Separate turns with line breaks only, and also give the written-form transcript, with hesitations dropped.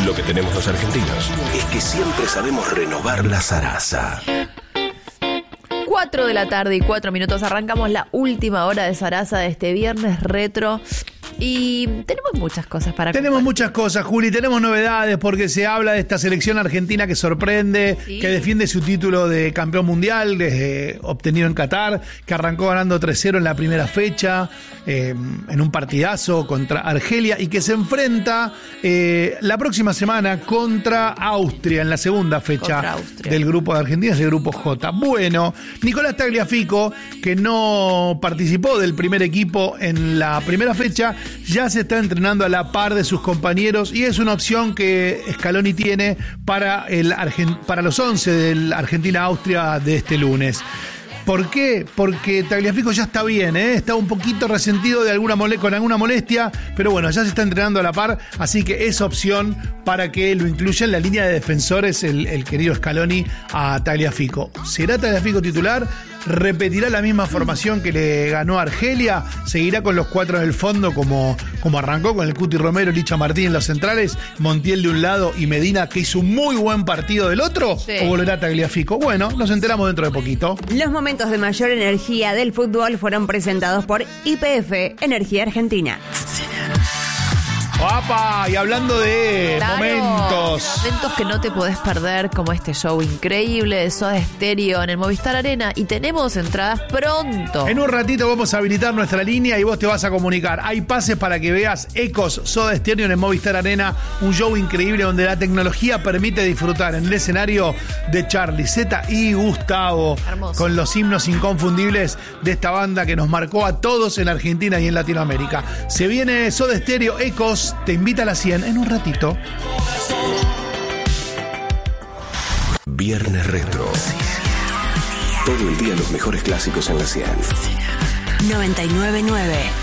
Lo que tenemos los argentinos es que siempre sabemos renovar la zaraza.
4 de la tarde y 4 minutos. Arrancamos la última hora de Zaraza de este viernes retro. Y tenemos muchas cosas para contar.
Tenemos muchas cosas, Juli, tenemos novedades porque se habla de esta selección argentina que sorprende, sí, que defiende su título de campeón mundial obtenido en Qatar, que arrancó ganando 3-0 en la primera fecha, en un partidazo contra Argelia, y que se enfrenta la próxima semana contra Austria en la segunda fecha del grupo de Argentina, es el grupo J. Bueno, Nicolás Tagliafico, que no participó del primer equipo en la primera fecha, ya se está entrenando a la par de sus compañeros y es una opción que Scaloni tiene para los 11 del Argentina-Austria de este lunes. ¿Por qué? Porque Tagliafico ya está bien, está un poquito resentido de con alguna molestia, pero bueno, ya se está entrenando a la par, así que es opción para que lo incluya en la línea de defensores el querido Scaloni a Tagliafico. ¿Será Tagliafico titular? ¿Repetirá la misma formación que le ganó a Argelia? ¿Seguirá con los 4 del fondo como arrancó con el Cuti Romero, Licha Martín en los centrales, Montiel de un lado y Medina, que hizo un muy buen partido, del otro? Sí. ¿O volverá Tagliafico? Bueno, nos enteramos dentro de poquito.
Los momentos de mayor energía del fútbol fueron presentados por YPF Energía Argentina.
¡Opa! Y hablando de momentos
que no te podés perder, como este show increíble de Soda Stereo en el Movistar Arena, y tenemos entradas pronto.
En un ratito vamos a habilitar nuestra línea y vos te vas a comunicar. Hay pases para que veas Ecos Soda Stereo en el Movistar Arena, un show increíble donde la tecnología permite disfrutar en el escenario de Charly, Z y Gustavo. Hermoso. Con los himnos inconfundibles de esta banda que nos marcó a todos en Argentina y en Latinoamérica. Se viene Soda Stereo, Ecos te invita a la 100 en un ratito.
Viernes Retro. Todo el día los mejores clásicos en la 100.
99.9